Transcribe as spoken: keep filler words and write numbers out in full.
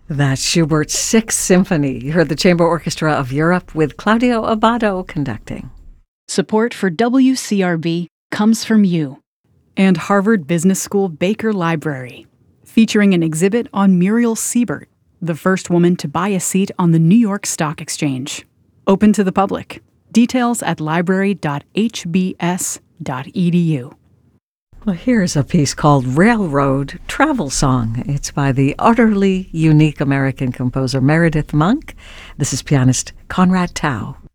That's Schubert's Sixth Symphony. You heard the Chamber Orchestra of Europe with Claudio Abbado conducting. Support for W C R B comes from you and Harvard Business School Baker Library, featuring an exhibit on Muriel Siebert, the first woman to buy a seat on the New York Stock Exchange. Open to the public. Details at library dot h b s dot e d u. Well, here's a piece called Railroad Travel Song. It's by the utterly unique American composer Meredith Monk. This is pianist Conrad Tao.